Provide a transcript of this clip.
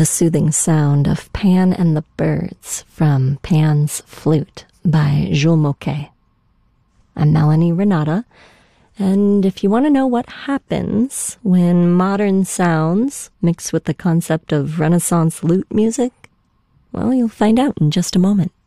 the soothing sound of Pan and the Birds from Pan's Flute by Jules Moquet. I'm Melanie Renata, and if you want to know what happens when modern sounds mix with the concept of Renaissance lute music, well, you'll find out in just a moment.